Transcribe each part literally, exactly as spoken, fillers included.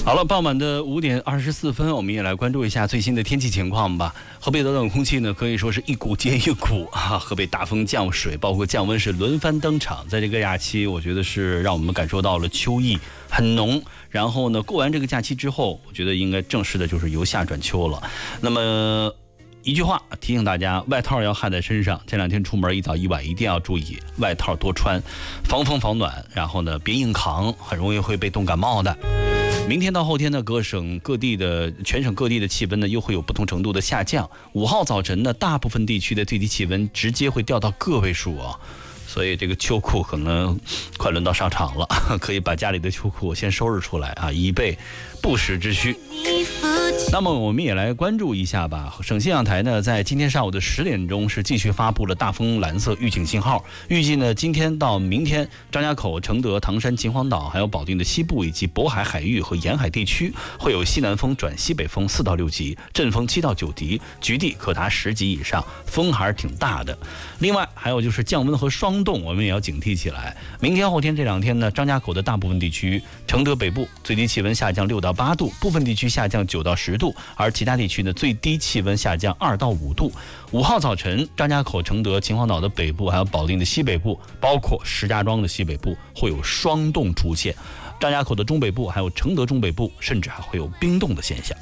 好了，傍晚的五点二十四分，我们也来关注一下最新的天气情况吧。河北的冷空气呢，可以说是一股接一股啊。河北大风降水，包括降温是轮番登场。在这个假期，我觉得是让我们感受到了秋意很浓。然后呢，过完这个假期之后，我觉得应该正式的就是由夏转秋了。那么一句话提醒大家，外套要焊在身上。这两天出门一早一晚一定要注意，外套多穿，防风防暖。然后呢，别硬扛，很容易会被冻感冒的。明天到后天呢，各省各地的全省各地的气温呢，又会有不同程度的下降。五号早晨呢，大部分地区的最低气温直接会掉到个位数啊。所以这个秋裤可能快轮到上场了，可以把家里的秋裤先收拾出来啊，以备不时之需。那么我们也来关注一下吧。省气象台呢，在今天上午的十点钟是继续发布了大风蓝色预警信号。预计呢，今天到明天，张家口、承德、唐山、秦皇岛，还有保定的西部以及渤海海域和沿海地区，会有西南风转西北风四到六级，阵风七到九级，局地可达十级以上，风还是挺大的。另外还有就是降温和霜冻，我们也要警惕起来。明天后天这两天呢，张家口的大部分地区，承德北部最低气温下降六到八度，部分地区下降九到十度，而其他地区呢，最低气温下降二到五度。五号早晨，张家口、承德、秦皇岛的北部，还有保定的西北部，包括石家庄的西北部，会有霜冻出现。张家口的中北部，还有承德中北部，甚至还会有冰冻的现象。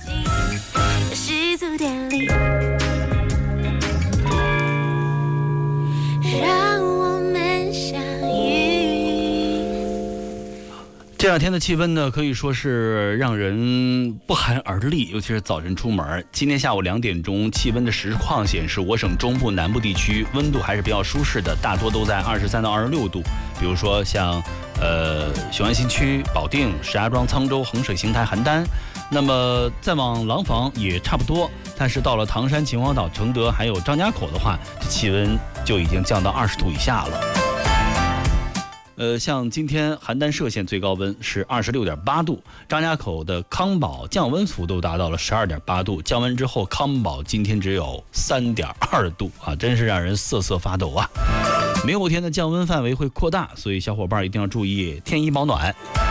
这两天的气温呢，可以说是让人不寒而栗，尤其是早晨出门。今天下午两点钟，气温的实况显示，我省中部南部地区温度还是比较舒适的，大多都在二十三到二十六度。比如说像呃雄安新区、保定、石家庄、沧州、衡水、邢台、邯郸。那么再往廊坊也差不多，但是到了唐山、秦皇岛、承德还有张家口的话，这气温就已经降到二十度以下了。呃，像今天邯郸歙县最高温是二十六点八度，张家口的康宝降温幅度达到了十二点八度，降温之后康宝今天只有三点二度啊，真是让人瑟瑟发抖啊！明后天的降温范围会扩大，所以小伙伴一定要注意添衣保暖。